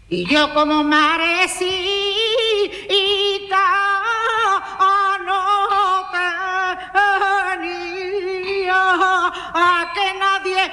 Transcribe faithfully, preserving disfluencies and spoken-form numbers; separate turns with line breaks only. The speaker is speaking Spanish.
Y yo como marecita no tenía a que nadie